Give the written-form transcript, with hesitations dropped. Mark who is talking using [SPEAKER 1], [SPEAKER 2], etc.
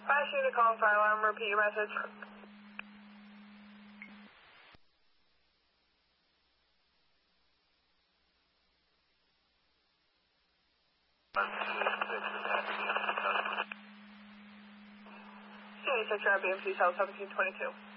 [SPEAKER 1] Flash unit calling fire alarm, repeat your message. CA6 BMC cell 1722.